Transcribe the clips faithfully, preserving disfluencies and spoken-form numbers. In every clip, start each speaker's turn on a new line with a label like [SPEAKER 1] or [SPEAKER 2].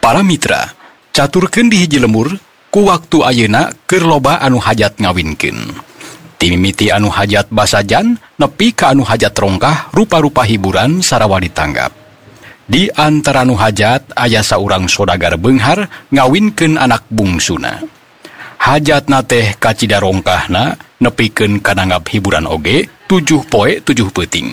[SPEAKER 1] Para mitra, caturkeun di hiji lemur ku waktu ayeuna keur loba anu hajat ngawinkeun. Ti mimiti anu hajat basajan nepi ka anu hajat rongkah rupa-rupa hiburan sarawa ditanggap. Di antara anu hajat aya saurang sodagar beunghar ngawinkeun anak bungsuna. Hajatna teh kacida rongkahna nepikeun kananggap hiburan oge tujuh poe tujuh peuting.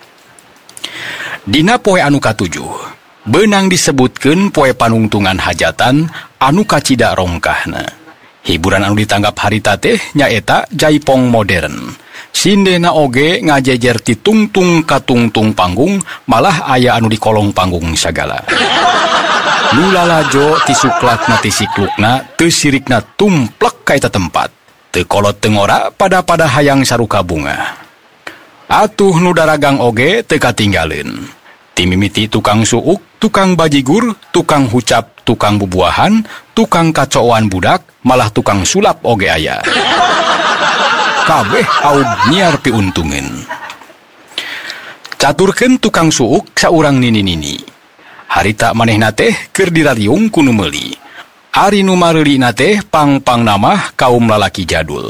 [SPEAKER 1] Dina poe anu katujuh beunang disebutkeun poe panungtungan hajatan anu kacida rongkahna. Hiburan anu ditanggap harita teh nyaeta jaipong modern. Sindena oge ngajejer ti tungtung katungtung panggung, malah aya anu di kolong panggung sagala. Nu lalajo ti suklatna ti siklukna teu sirikna tumplek ka eta tempat. Teu kolot teu ngora pada-pada hayang saruka bunga. Atuh nu daragang oge teu katinggaleun. Ti mimiti tukang suuk, tukang bajigur, tukang hucap, tukang bubuahan, tukang kacoan budak, malah tukang sulap oge aya. Kabeh aud nyiar piuntungeun. Caturkeun tukang suuk saurang nini-nini. Harita manehna teh keur dirariung ku nu meuli. Ari nu mareulina teh pang-pang namah kaum lalaki jadul.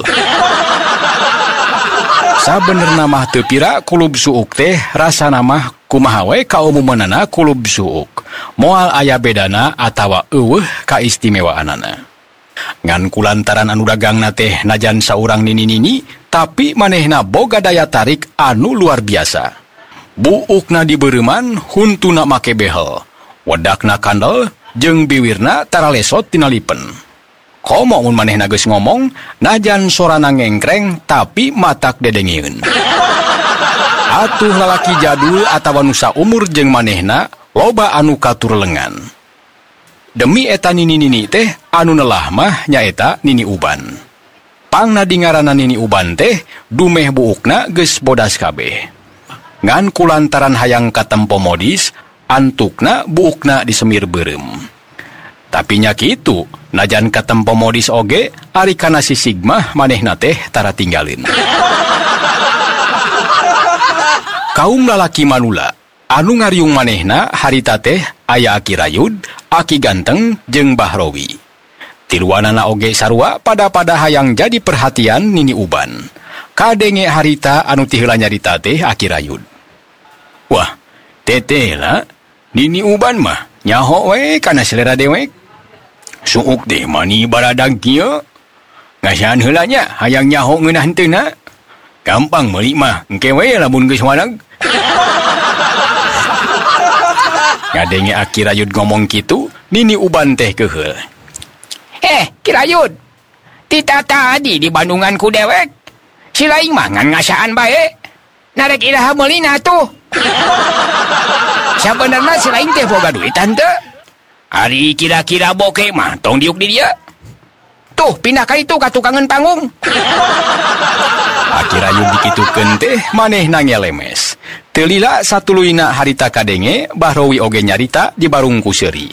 [SPEAKER 1] Sabenerna mah teu pira kulub suuk teh rasa namah kumaha we kaumumanana kulub suuk. Moal aya bedana atawa eueuh kaistimewaanana. Ngan kulantaran anu dagangna teh najan saurang nini-nini, tapi manehna boga daya tarik anu luar biasa. Buukna dibeureman huntuna make behel. Wedakna kandel jeung biwirna tara lesot tina lipen. Komo mun manehna geus ngomong, najan sorana ngengkreng tapi matak dedengieun. Atuh lalaki jadul atawa nu saumur jeung manehna loba anu katur lengan. Demi eta nini-nini teh anu nelah mah nyaeta Nini Uban. Pangna dingarana Nini Uban teh dumeh buukna geus bodas kabeh. Ngan kulantaran hayang katempo modis, antukna buukna disemir beureum. Tapi nya kitu, najan katempo modis oge, ari kana sisig mah manehna teh tara tinggalin. Kaum lalaki manula, anu ngariung manehna harita teh aya Aki Rayud, Aki Ganteng, jeung Bahrowi. Tiluanana oge sarua pada-pada hayang jadi perhatian Nini Uban. Kadenge harita anu ti heula nyarita teh Aki Rayud. Wah, teteh lah, Nini Uban mah nyaho we kana selera dewek. Suuk teh mani baradag kieu. Ngasaan heula nya hayang nyaho ngeunah henteuna. Gampang meuli mah engke we lamun geus wanag. Ngadenge Aki Rayud ngomong kitu, Nini Uban teh keuheul. Eh, Ki Rayud. Tita tadi di Bandungan ku dewek. Si laing mah ngan ngasaan bae. Narek iraha meulina tuh. Sabenerna si laing teh boga duitan teu. Ari kira-kira boke mah tong diuk di dia. Tuh pindah ka itu ka tukangan panggung. Aki Rayud dikitukeun teh manehna ngelemes. Teu lila satuluyna harita kadenge Bahrowi oge nyarita di barung ku seuri.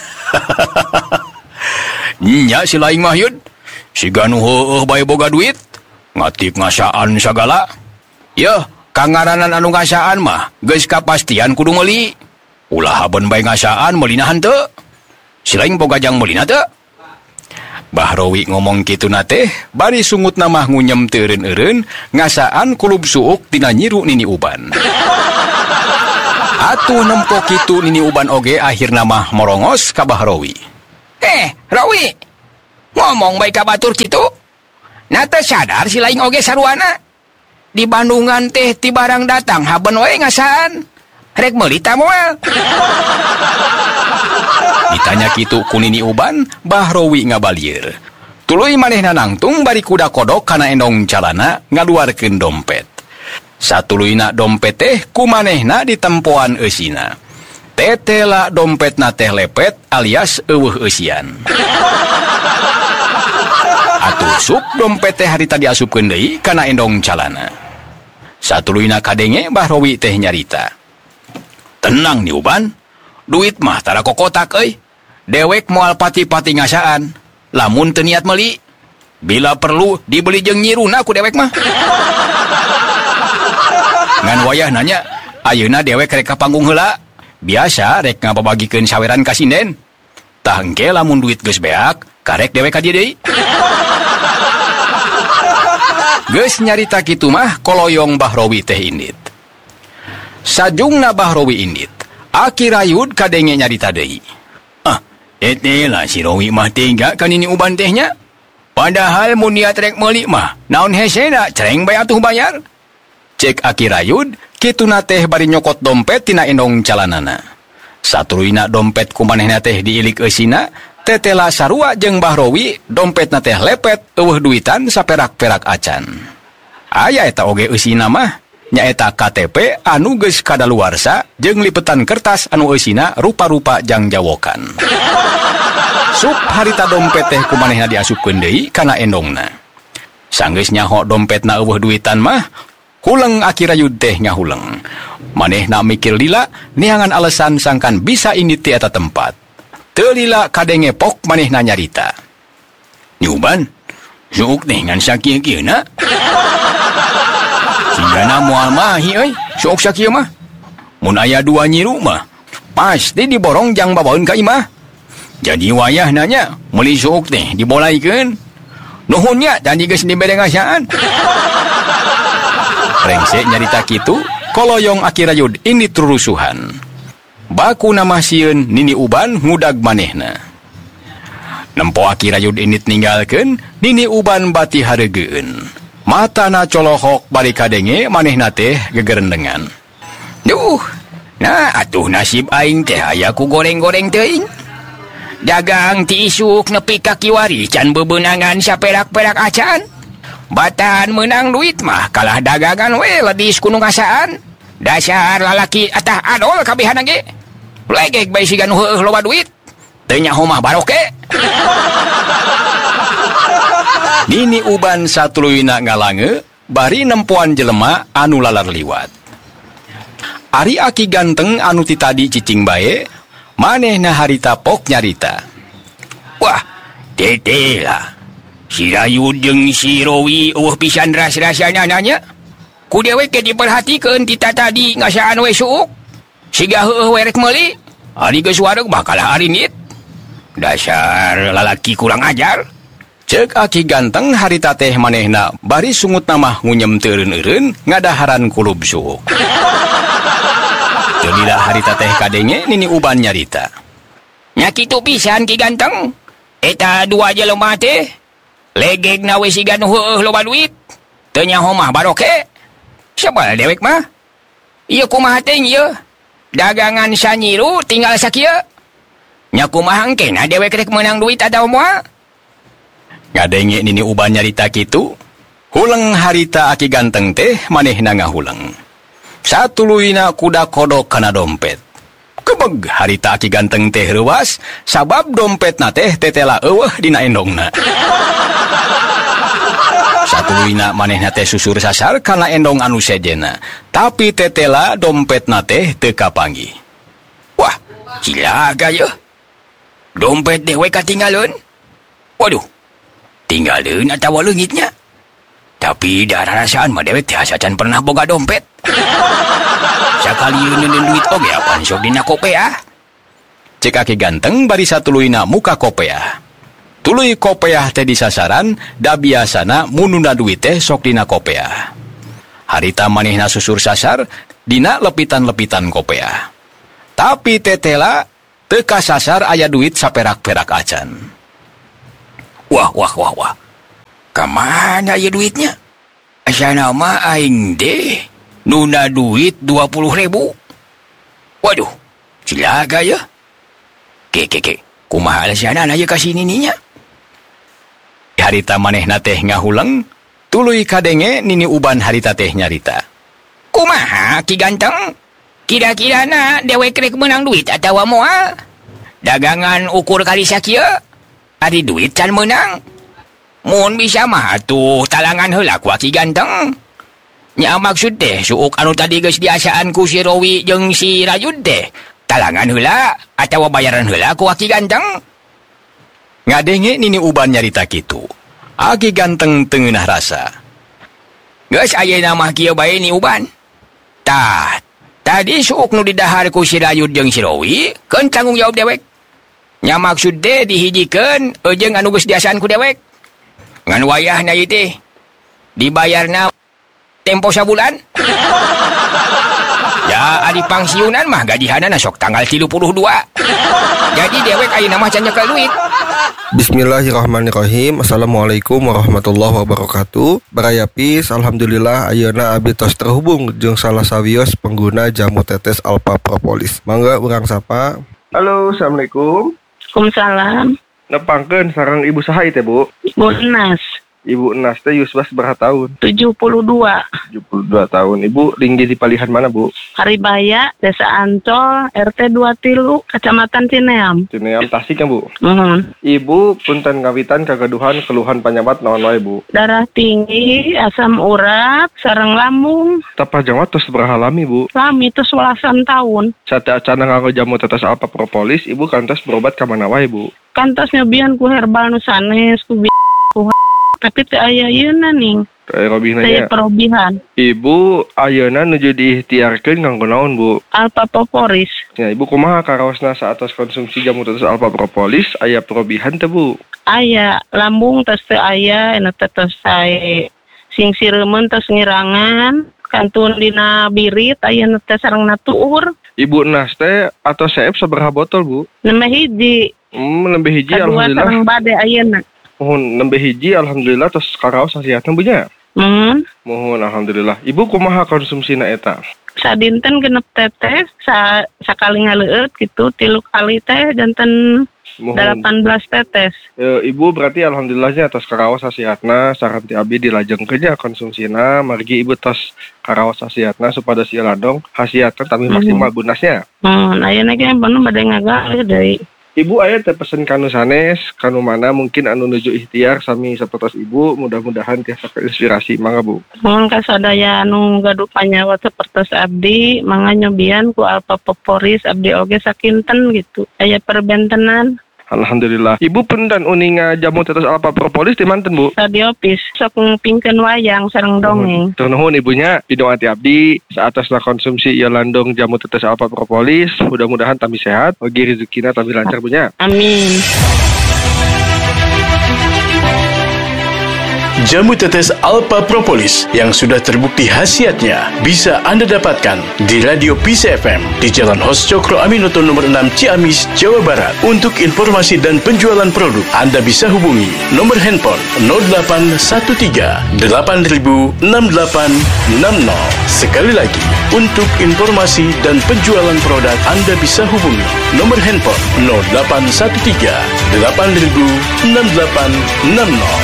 [SPEAKER 1] Nya si laing mah yud. Siga nu heueuh bae boga duit, ngatik ngasaan sagala. Yeuh, kangaranan anu ngasaan mah geus kapastian kudu meuli. Ulah habeun bae ngasaan meulina henteu. Si laing boga jang meulina teu. Bahrowi ngomong kitu na teh bari sungutna mah ngunyem teu eureun-eureun ngasaan kulub suuk tina nyiru Nini Uban. Atuh nempo kitu Nini Uban oge akhirna mah morongos ka Bahrowi. Eh, Rawi. Ngomong bae ka batur kitu. Na teu sadar si laing oge saruana. Di Bandungan teh ti barang datang haben we ngasaan. Rek meuli ta moal. Ditanya kitu ku Nini Uban, Bahrowi ngabalieur. Tuluy manehna nangtung bari kuda kodok kana endong calana ngaluarkeun dompet. Satuluyna dompet teh ku manehna ditempoan eusina. Tetela dompetna teh lepet alias eueuh eusian. Atuh sup dompet teh harita diasupkeun deui kana endong calana. Satuluyna kadenge Bahrowi teh nyarita. Tenang ni Uban, duit mah tara kokotak euy. Dewek moal pati-pati ngasaan. Lamun teu niat meuli, bila perlu dibeli jeung nyiruna ku dewek mah. Ngan wayah nanya, ayeuna dewek rek ka panggung heula. Biasa rek ngababagikeun saweran ka sinden. Tah engke lamun duit geus beak, karek dewe ka dieu deui. Geus nyarita kitu mah koloyong Bahrowi teh indit. Sajungna Bahrowi indit, Aki Rayud kadenge nyarita deui. Ah, tete lah si Rowi mah tega kan ini uban tehnya. Padahal mun niat rek meuli mah, naon hesena cereng bae atuh bayar. Cek Aki Rayud, kituna teh bari nyokot dompet tina endong calanana. Satuluyna dompet kumanehna teh diilik eusina, tetela sarua jeung Bahrowi dompetna teh lepet eueuh duitan saperak-perak acan. Aya eta oge eusina mah nyaeta K T P anu geus kadaluarsa jeung lipetan kertas anu eusina rupa-rupa jang jawokan. Sup harita dompet teh kumanehna diasupkeun deui kana endongna. Sanggeus nyaho dompetna eueuh duitan mah, huleng Aki Rayud teh ngahuleng. Manehna mikir lila neangan alesan sangkan bisa indit ti eta tempat. Teu lila kadenge pok manehna nyarita. Nyuban, suuk teh ngan sakieu-kieuna. Sigana moal mahi euy, suuk sakieu mah. Mun aya dua nyiru mah, pasti diborong jang babaeun ka imah. Jadi wayah nanya, meuli suuk teh dibolaikeun. Nuhun nya, tadi geus dibere ngasaan. Rengsek nyarita kitu, koloyong Aki Rayud ini terusuhan. Baku nama sieun nini uban ngudag manehna. Nempo Aki Rayud ini ninggalkeun, nini uban bati haregeun. Matana colohok bari kadenge manehna teh gegerendengan. Duh, nah atuh nasib aing teh aya ku goreng-goreng teuing. Dagang ti isuk nepi ka kiwari can bebeunangan saperak-perak acan. Batan menang duit mah kalah dagangan we ledis kuno ngasaan. Dasar lalaki atah adol kabehan ge. Legek bae sigan heueuh loba duit. Teu nyaho mah baroke. Nini uban satuluyna ngalange bari nempuan jelema anu lalar liwat. Ari Aki ganteng anu ti tadi cicing bae, manehna harita pok nyarita. Wah, tete lah. Si Rayud jeung si Rowi eueuh pisan ras-rasana nanya. Ku dewe ke diperhatikeun kita tadi ngasaan we suuk. Siga heueuh we rek meuli. Ari geus wareg bakal harinit. Dasar lalaki kurang ajar. Cek Aki ganteng harita teh manehna bari sungut namah ngunyem teureun-eureun ngadaharan kulub suuk. Teu lila harita teh kadenge nini uban nyarita. Nya kitu pisan Ki ganteng. Eta dua jelema teh legeg na we sigan heueuh loba duit. Teu nyaho mah baroke. Sabal dewek mah? Ieu kumaha teh ieu? Dagangan sanyiru tinggal sakieu. Nya kumaha engkena dewek rek meunang duit atawa moal? Ngadenge nini uban nyarita kitu, huleng harita Aki ganteng teh manehna ngahuleng. Satuluyna kuda kodok kana dompet. Kebeg harita Aki ganteng teh reuwas sabab dompetna teh tetela eueuh dina endongna. Satuluyna manehna teh susur sasar kana endong anu sejena, tapi tetela dompetna teh teu kapanggih. Wah, cilaga yeuh. Dompet dewe katinggalun. Waduh, tinggalun atawa leungitnya. Tapi darah rasaan mah dewek teh acan pernah boga dompet. Sakali neuneun duit oge apan sok dina kopeah. Cek Aki ganteng bari satuluyna muka kopeah. Tuluy kopeah teh disasaran, da biasana mununa duit teh sok dina kopeah. Harita manehna susur sasar dina lepitan-lepitan kopeah. Tapi tetela teu kasasar aya duit saperak-perak acan. Wah, wah, wah, wah. Kamana ya duitnya? Asana mah aing deh. Nuna duit dua puluh ribu. Waduh, cilaga ya. Ke, ke, ke. Kumaha alasana na ya kasih nininya? Harita manehna teh ngahuleng, tuluy kadenge nini uban harita teh nyarita. Kumaha Ki ganteng? Kira-kirana dewek rek menang duit atawa moal? Dagangan ukur kali sakieu? Ari duit can menang. Mun bisa mah atuh talangan heula ku Ki ganteng. Nya maksud teh suuk anu tadi geus diasaan ku si Rowi jeung si Rayud teh talangan heula atawa bayaran heula ku Ki ganteng. Ngadenge nini uban nyarita kitu. Aki ganteng teu ngeunah rasa. Geus ayeuna mah kieu bae ni uban. Tah, tadi suuk nu didahar ku si Rayud jeung si Rowi keun tanggung jawab dewek.
[SPEAKER 2] Nya maksud teh dihijikeun jeung anu geus diasaan ku dewek. Ngan wayahna ieu teh dibayarna tempo sabulan. Ya adi pangsiunan mah gadihanana sok tanggal tilu puluh dua. Jadi dewek ayeuna mah can nyekel duit.
[SPEAKER 3] Bismillahirrahmanirrahim. Assalamualaikum warahmatullahi wabarakatuh. Barayapis, alhamdulillah ayeuna abdi tos terhubung jeung salah sawios pengguna jamu tetes Alpha Propolis. Mangga urang sapa. Halo, assalamualaikum.
[SPEAKER 4] Waalaikumsalam.
[SPEAKER 3] Nepangkeun sareng ibu saha teh, Bu?
[SPEAKER 4] Ibu Enas.
[SPEAKER 3] Ibu Enas teh yusbas berapa tahun?
[SPEAKER 4] tujuh puluh dua.
[SPEAKER 3] tujuh puluh dua tahun. Ibu tinggi di palihan mana, Bu?
[SPEAKER 4] Haribaya, Desa Ancol, R T dua Tilu, Kecamatan Cineam.
[SPEAKER 3] Cineam, Tasik kan, Bu?
[SPEAKER 4] Mohon.
[SPEAKER 3] Ibu punten ngawitan kagaduhan keluhan panyamat naon wae, Bu?
[SPEAKER 4] Darah tinggi, asam urat, sareng lambung.
[SPEAKER 3] Tapa jawat tos berapa lami, Bu?
[SPEAKER 4] Lami itu sewelasan tahun.
[SPEAKER 3] Sate acana nganggo jamu tetes Alpha Propolis, Ibu kantos berobat ka mana wae, Bu?
[SPEAKER 4] Kantos nyobian ku herbal nu sanes, ku bi- ku tapi teu aya ieuna ning.
[SPEAKER 3] Teu robihna
[SPEAKER 4] Teu
[SPEAKER 3] nya.
[SPEAKER 4] perobihan.
[SPEAKER 3] Ibu ayeuna nuju diikhtiarkeun nganggo naon, Bu?
[SPEAKER 4] Alpha Propolis.
[SPEAKER 3] Ya, Ibu kumaha karaosna saatos konsumsi jamu tetes Alpha Propolis aya perobihan teu, Bu?
[SPEAKER 4] Aya lambung tos teu aya, anu teh tos sae sing sireumeun tos ngirangan, kantun dina birit aya nu teh sareng natuur.
[SPEAKER 3] Ibu Enas teh atau seep sabaraha botol, Bu?
[SPEAKER 4] Nembe hiji.
[SPEAKER 3] Hmm, nembe hiji
[SPEAKER 4] Kadua
[SPEAKER 3] alhamdulillah.
[SPEAKER 4] sareng bade ayeuna.
[SPEAKER 3] Mohon nembe hiji alhamdulillah tos karaos hasiatna, Bu nya.
[SPEAKER 4] Hmm.
[SPEAKER 3] Mohon alhamdulillah. Ibu kumaha konsumsina eta?
[SPEAKER 4] Sadinten genep tetes, sa sakali ngaleueut gitu, tilu kali teh janten
[SPEAKER 3] Mohon.
[SPEAKER 4] delapan belas tetes.
[SPEAKER 3] E, Ibu berarti alhamdulillahnya tos karaos hasiatna saran ti abdi dilajengkeun nya konsumsina, margi Ibu tos karaos hasiatna supados ieu landong hasiatna tapi maksimal bunasnya.
[SPEAKER 4] Hmm, ayeuna ge bener bade ngagalih deui.
[SPEAKER 3] Ibu aya teh pesen kanu sanes, kanu mana mungkin anu nuju ikhtiar sami sapertos Ibu, mudah-mudahan tiasa inspirasi. Mangga, Bu.
[SPEAKER 4] Mun kasadaya anu gaduh panyawa sapertos abdi, mangga nyobian ku Alpha Propolis abdi oge sakinten gitu. Aya perbentenan.
[SPEAKER 3] Alhamdulillah. Ibu punten uninga jamu tetes Alpha Propolis di manten, Bu?
[SPEAKER 4] Radiopis sok ngpingkeun wayang sareng dongeng.
[SPEAKER 3] Tur nuhun ibunya, pidung ati abdi saatosna konsumsi ieu landong jamu tetes Alpha Propolis, mudah-mudahan tambi sehat, oge rezekina tambi lancar, bunya.
[SPEAKER 4] Amin.
[SPEAKER 5] Jamu tetes Alpha Propolis yang sudah terbukti khasiatnya bisa Anda dapatkan di Radio Peace F M di Jalan Hos Cokro Aminoto nomor enam Ciamis, Jawa Barat. Untuk informasi dan penjualan produk, Anda bisa hubungi nomor handphone nol delapan satu tiga delapan nol enam delapan enam nol. Sekali lagi, untuk informasi dan penjualan produk, Anda bisa hubungi nomor handphone nol delapan satu tiga delapan nol enam delapan enam nol.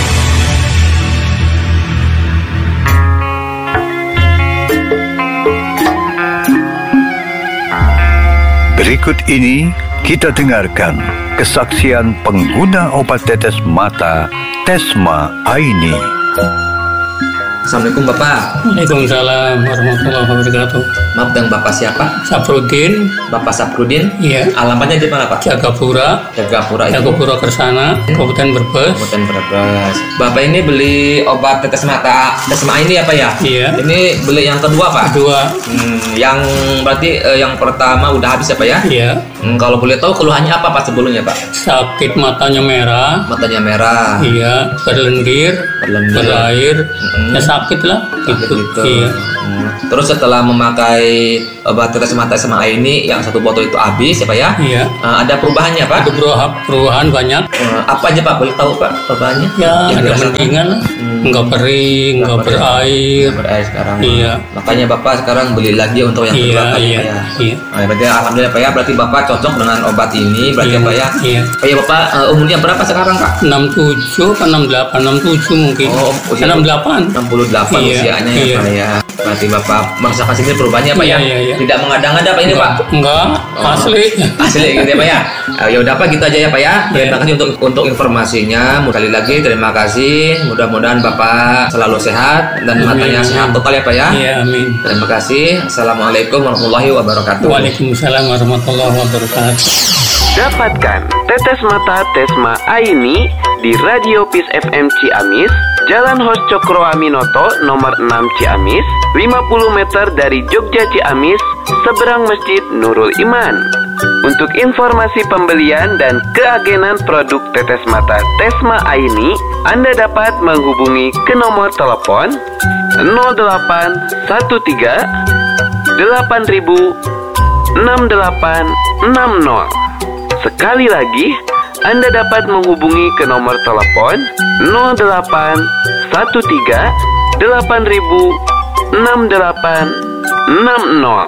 [SPEAKER 6] Berikut ini kita dengarkan kesaksian pengguna obat tetes mata Tesma Aini.
[SPEAKER 7] Assalamualaikum Bapak.
[SPEAKER 8] Waalaikumsalam warahmatullahi wabarakatuh.
[SPEAKER 7] Maaf, dengan Bapak siapa?
[SPEAKER 8] Saprudin.
[SPEAKER 7] Bapak Saprudin?
[SPEAKER 8] Iya.
[SPEAKER 7] Alamatnya di mana, Pak?
[SPEAKER 8] Jagapura.
[SPEAKER 7] Jagapura itu.
[SPEAKER 8] Jagapura Kersana, Kabupaten Brebes.
[SPEAKER 7] Kabupaten Brebes. Bapak ini beli obat tetes mata Tesma ini apa ya?
[SPEAKER 8] Iya.
[SPEAKER 7] Ini beli yang kedua, Pak?
[SPEAKER 8] Kedua.
[SPEAKER 7] Hmm, yang berarti eh, yang pertama udah habis ya, Pak ya?
[SPEAKER 8] Iya.
[SPEAKER 7] Hmm, kalau boleh tahu keluhannya apa Pak sebelumnya, Pak?
[SPEAKER 8] Sakit matanya merah.
[SPEAKER 7] Matanya merah.
[SPEAKER 8] Iya. Berlendir.
[SPEAKER 7] Berlendir.
[SPEAKER 8] Berair.
[SPEAKER 7] Mm-mm.
[SPEAKER 8] Ya sakit lah. Gitu.
[SPEAKER 7] Gitu.
[SPEAKER 8] Iya.
[SPEAKER 7] Hmm. Terus setelah memakai obat tetes mata Tesma ini yang satu botol itu habis ya, Pak ya?
[SPEAKER 8] Iya.
[SPEAKER 7] Eh, ada perubahannya, Pak?
[SPEAKER 8] Ada perubahan, perubahan banyak.
[SPEAKER 7] Eh, apa aja Pak? Boleh tahu Pak perubahannya?
[SPEAKER 8] Ya,
[SPEAKER 7] Yang
[SPEAKER 8] ada
[SPEAKER 7] dirasakan?
[SPEAKER 8] mendingan lah.
[SPEAKER 7] Hmm.
[SPEAKER 8] Enggak kering, enggak
[SPEAKER 7] Nggak kering.
[SPEAKER 8] berair.
[SPEAKER 7] Nggak berair sekarang.
[SPEAKER 8] Iya.
[SPEAKER 7] Makanya Bapak sekarang beli lagi untuk yang kedua
[SPEAKER 8] Iya,
[SPEAKER 7] Pak,
[SPEAKER 8] iya,
[SPEAKER 7] ya.
[SPEAKER 8] iya.
[SPEAKER 7] Nah, berarti alhamdulillah Pak ya, berarti Bapak cocok dengan obat ini, berarti
[SPEAKER 8] Iya,
[SPEAKER 7] Pak ya.
[SPEAKER 8] iya.
[SPEAKER 7] Oh iya Bapak, eh, umurnya berapa sekarang Pak?
[SPEAKER 8] enam puluh tujuh atau enam puluh delapan, enam puluh tujuh mungkin.
[SPEAKER 7] Oh, usia-
[SPEAKER 8] enam puluh delapan.
[SPEAKER 7] enam puluh delapan
[SPEAKER 8] Iya,
[SPEAKER 7] usianya ya
[SPEAKER 8] iya.
[SPEAKER 7] Pak ya. Berarti Bapak merasakan sendiri perubahannya Pak
[SPEAKER 8] Iya,
[SPEAKER 7] ya.
[SPEAKER 8] iya, iya.
[SPEAKER 7] Tidak mengada-ngada Pak ini Pak.
[SPEAKER 8] Enggak,
[SPEAKER 7] Oh.
[SPEAKER 8] asli.
[SPEAKER 7] Asli gitu ya Pak ya. Eh, ya udah Pak, gitu aja ya Pak ya. Terima kasih untuk untuk informasinya. Sekali lagi terima kasih. Mudah-mudahan Bapak selalu sehat dan
[SPEAKER 8] Amin,
[SPEAKER 7] matanya
[SPEAKER 8] amin.
[SPEAKER 7] sehat total ya Pak ya.
[SPEAKER 8] Iya, amin.
[SPEAKER 7] Terima kasih. Assalamualaikum warahmatullahi wabarakatuh.
[SPEAKER 8] Waalaikumsalam warahmatullahi wabarakatuh.
[SPEAKER 9] Dapatkan tetes mata Tesma Aini di Radio Peace F M Ciamis, Jalan Hos Cokro Aminoto nomor enam Ciamis, lima puluh meter dari Jogja Ciamis, seberang Masjid Nurul Iman. Untuk informasi pembelian dan keagenan produk tetes mata Tesma Aini, Anda dapat menghubungi ke nomor telepon nol delapan satu tiga delapan ribu enam delapan enam nol. Sekali lagi, Anda dapat menghubungi ke nomor telepon nol delapan satu tiga delapan ribu enam delapan enam nol.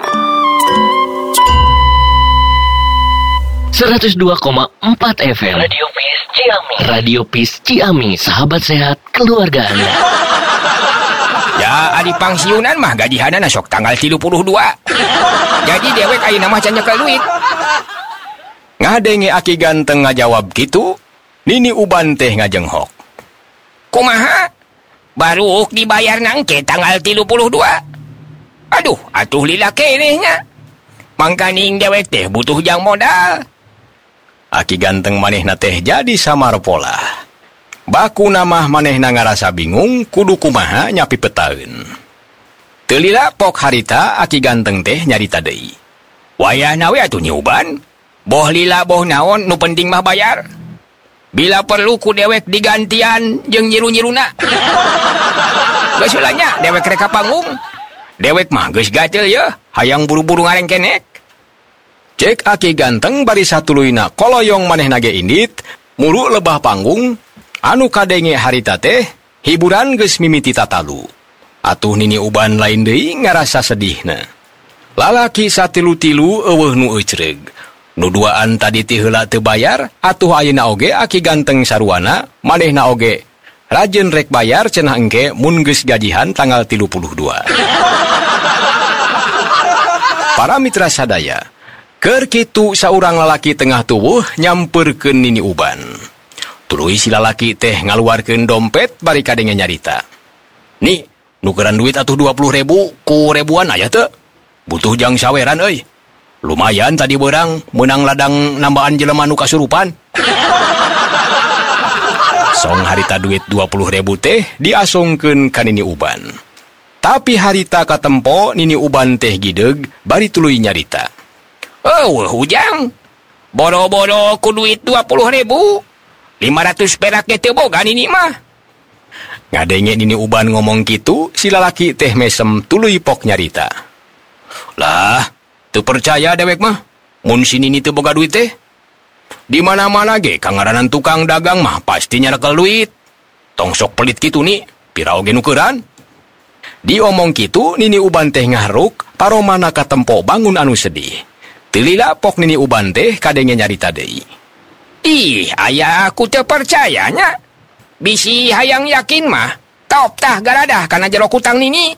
[SPEAKER 10] seratus dua koma empat F M Radio Peace Ciamis. Radio Peace Ciamis, sahabat sehat keluarga Anda.
[SPEAKER 2] Ya, adi pangsiunan mah gajihanana sok tanggal tiga puluh dua. Jadi dewek ayeuna mah can nyekel duit.
[SPEAKER 1] Ngadenge aki ganteng ngajawab gitu, Nini Uban teh ngajenghok.
[SPEAKER 2] Kumaha? Baru dibayar nangke tanggal tiga puluh dua. Aduh, atuh lila kenehnya. Mangkaning dewek teh butuh jang modal.
[SPEAKER 1] Aki ganteng manehna teh jadi samar pola. Baku namah manehna ngarasa bingung kudu kumaha nyapi petaeun. Teu lila pok harita aki ganteng teh nyarita deui.
[SPEAKER 2] Wayahna we atuh nyuban. Boh lila boh naon nu penting mah bayar. Bila perlu ku dewek digantian jeung nyiru-nyiruna. Geus heula nya dewek rek ka panggung. Dewek mah geus gatel yeuh, hayang buru-buru ngareng kenek.
[SPEAKER 1] Cek aki ganteng bari satuluyna koloyong manehna ge indit, muru lebah panggung, anu kadenge harita teh hiburan geus mimiti tatalu. Atuh Nini Uban lain deui ngarasa sedihna. Lalaki satilu-tilu eueuh nu eucreug. Nu duaan tadi ti heula teu bayar, atuh ayeuna oge aki ganteng saruana, manehna oge rajin rek bayar cenah engke mun geus gajihan tanggal tiga puluh dua. Para mitra sadaya, keur kitu saurang lalaki tengah tubuh nyamperkeun Nini Uban. Tuluy si lalaki teh ngaluarkeun dompet bari kadenge nyarita. Ni, nukeran duit atuh dua puluh ribu ku ribuan aya teu? Butuh jang saweran euy. Lumayan tadi beurang menang ladang nambaan jelema nu kasurupan. Song harita duit dua puluh ribu teh diasongkeun ka Nini Uban. Tapi harita katempo Nini Uban teh gideg bari tuluy nyarita.
[SPEAKER 2] Oh, hujang. Boro-boro ku duit dua puluh ribu. lima ratus perak ge teu boga Nini mah.
[SPEAKER 1] Ngadenge Nini Uban ngomong kitu, si lalaki teh mesem tuluy pok nyarita. Lah, teu percaya dewek mah. Mun si Nini teu boga duit teh. Di mana-mana ge kangaranan tukang dagang mah pasti nyarekel duit. Tong sok pelit kitu ni, pira oge nukeran. Diomong kitu Nini Uban teh ngahruk, paromana katempo bangun anu sedih. Teu lila pok Nini Uban teh kadenge nyarita deui.
[SPEAKER 2] Ih, aya aku teu percayanya. Bisi hayang yakin mah, top tah garadah kana jero kutang Nini.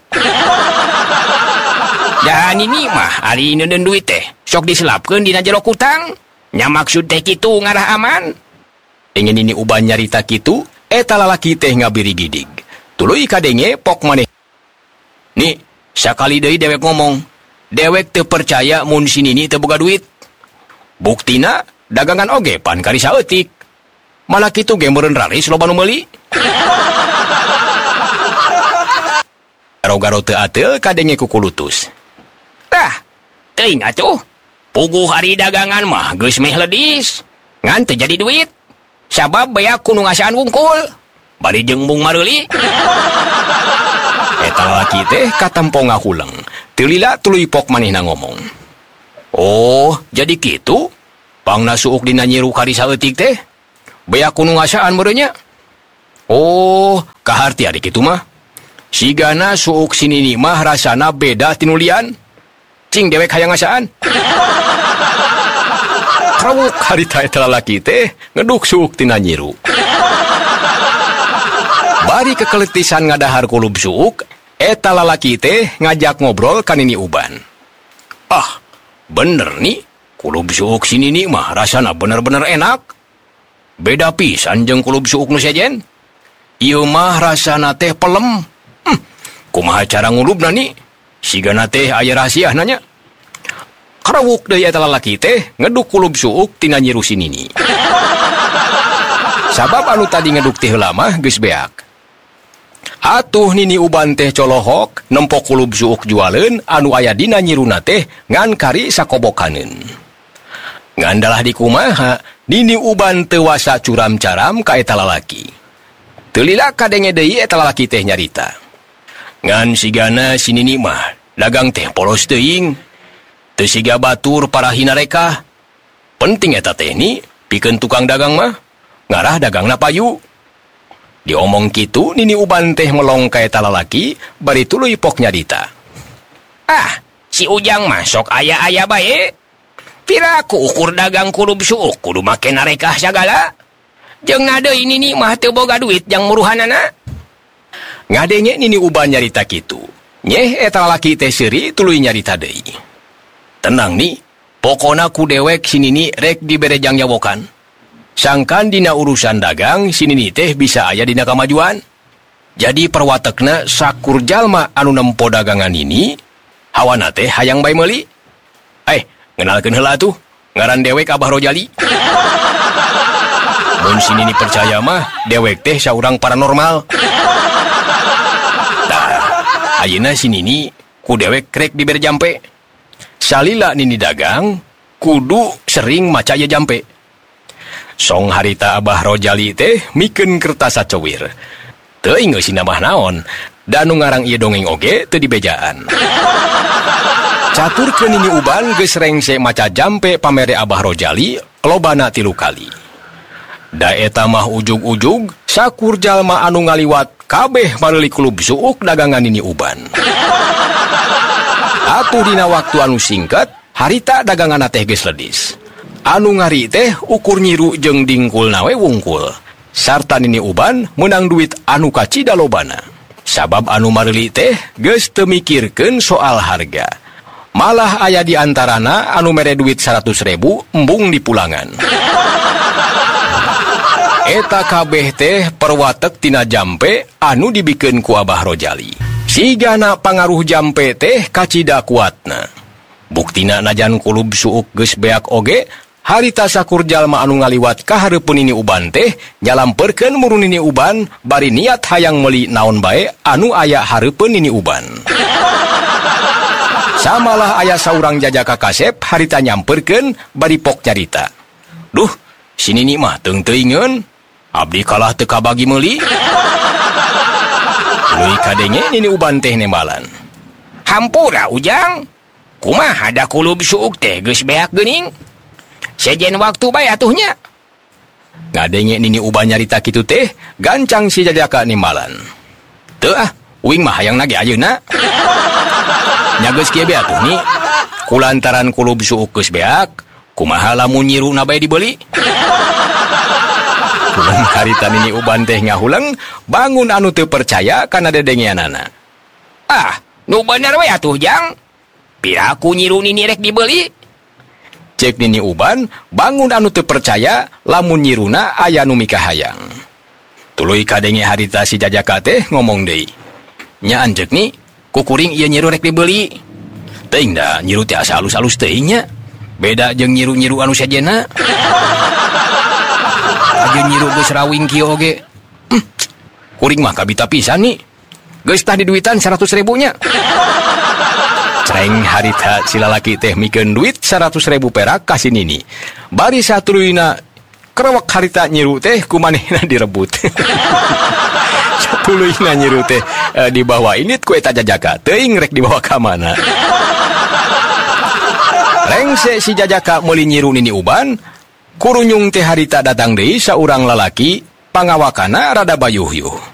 [SPEAKER 2] Dan Nini mah ari neuneun duit teh sok diselapkeun dina jero kutang. Nya maksud teh kitu ngarah aman.
[SPEAKER 1] Ingin Nini Uban nyarita kitu, eta lalaki teh ngabiri gidig. Tuluy kadenge pok maneh. Ni, sakali deui dewek ngomong, dewek teu percaya mun si Nini teu boga duit. Buktina, dagangan oge pan kari saeutik. Malah kitu ge meureun raris loba nu meuli. Garo-garo teu ateul kadenge kukulutus.
[SPEAKER 2] Tah, teuing atuh. Puguh hari dagangan mah geus meh ledis. Ngan teu jadi duit. Sabab beak kudu ngasaan wungkul. Bari jeung mareuli.
[SPEAKER 1] Eta lalaki teh katempo ngahuleng. Teu lila tuluy pok manehna ngomong. Oh, jadi kitu? Pangna suuk dina nyiru kari saeutik teh? Beak kudu ngasaan meureun nya? Oh, kaharti ari kitu mah. Sigana suuk si Nini mah rasana beda ti nu lian. Cing dewek hayang ngasaan. Krawuk harita eta lalaki teh ngeduk suuk tina nyiru. Bari kekeletisan ngadahar kulub suuk, eta lalaki teh ngajak ngobrol ka Nini Uban. Ah, bener nih, kulub suuk si Nini mah rasana bener-bener enak. Beda pisan jeung kulub suuk nu sejen. Ieu mah rasana teh pelem. Hm, kumaha cara ngulubna ni? Sigana teh aya rahasia nanya. Karawuk deui eta lalaki teh ngeduk kulub suuk tina nyiru si Nini. Sabab anu tadi ngeduk teh heula mah geus beak. Atuh Nini Uban teh colohok nempok kulub suuk jualeun anu aya dina nyiruna teh ngan kari sakobokaneun. Ngandalah di kumaha, nini uban tewasa curam-caram ka eta lalaki. Telila kadenge deui eta lalaki teh nyarita. Ngan sigana si nini mah, dagang teh polos teuing. Teu siga batur parahina reka. Penting eta teh ni, pikeun tukang dagang mah, ngarah dagangna payu. Diomong kitu, nini uban teh melong ka eta lalaki, bari tuluy pok nyarita. Ah, si Ujang mah sok aya-aya bae. Pira ku ukur dagang kulub suuk, kudu make narekah sagala. Jeung ngadeui nini mah teu boga duit jang muruhanana. Ngadenge nini uban nyarita kitu. Nyeh eta lalaki teh seuri tuluy nyarita deui. Tenang ni, pokona ku dewek si nini rek dibere jang nyawokan. Sangkan dina urusan dagang si nini teh bisa aya dina kamajuan. Jadi perwatekna sakur jalma anu nempo dagangan nini, hawana teh hayang bae meuli. Eh, ngenalkeun heula tuh, ngaran dewek Abah Rojali. Mun si nini percaya mah, dewek teh saurang paranormal. Tah, ayeuna si nini ku dewek rek dibere jampe. Salila nini dagang, kudu sering maca ye jampe. Song harita Abah Rojali teh mikeun kertas saceuwir. Teu ingeus sinamah naon, dan nu ngarang ieu dongeng oge teu dibejaan. Catur ke nini uban geus rengse maca jampe pamere Abah Rojali lobana tilu kali. Da eta mah ujug-ujug sakur jalma anu ngaliwat kabeh mareuli kulub suuk dagangan nini uban. Atuh dina waktu anu singkat, harita daganganna teh geus ledis. Anu ngari teh ukur nyiru jeung dingkulna we wungkul. Sarta nini uban menang duit anu kacida lobana. Sabab anu mareuli teh geus teu mikirkeun soal harga. Malah aya di antarana anu mere duit seratus ribu embung di pulangan. Eta kabeh teh perwatek tina jampe anu dibikeun ku Abah Rojali. Sigana pangaruh jampe teh kacida kuatna. Buktina najan kulub suuk geus beak oge, harita sakur jalma anu ngaliwat ka hareupeun nini uban teh nyalamperkeun murun nini uban bari niat hayang meuli naon bae anu aya hareupeun nini uban. Samalah aya saurang jajaka kasep harita nyamperkeun bari pok carita. Duh, si nini mah teung teuingeun, abdi kalah teu kabagi meuli. Tuluy kadenge nini uban teh nembalan. Hampura Ujang, kumaha da kulub suuk teh geus beak geuning. Sejen waktu bae atuhnya. Ngadenge nini uban nyarita kitu teh, gancang si jajaka nembalan. Teu ah, uing mah hayang nage ayeuna. Nya geus kieu be atuh ni. Kulantaran kulub suuk geus beak, kumaha lamun nyiruna bae dibeli? Kulang harita nini uban teh ngahulang, bangun anu teu percaya kana dedengeanana. Ah, nu bener we atuh Jang. Pira ku nyiru nini rek dibeli? Cek nini uban, bangun anu teu percaya lamun nyiruna aya nu mikahayang. Tuluy kadenge harita si jajaka teh ngomong deui. Nya anjeuk ni, kukuring ieu nyiru rek dibeli. Teuing da nyiru teh asa alus-alus teuing nya. Beda jeung nyiru-nyiru anu sejenna. Ajeun nyiru geus rawing kieu oge. Hm, kuring mah kabita pisan ni. Geus tah di duitan seratus ribu nya. Cereng harita si lalaki teh mikeun duit seratus ribu perak ka si nini. Bari satuluyna kerewek harita nyiru teh kumanehna direbut. Satuluyna nyiru teh e, dibawa init ku eta jajaka, teuing rek dibawa ka mana. Rengse si jajaka meuli nyiru nini uban, kurunyung teh harita datang deui saurang lalaki, pangawakana rada bayuh-yuh.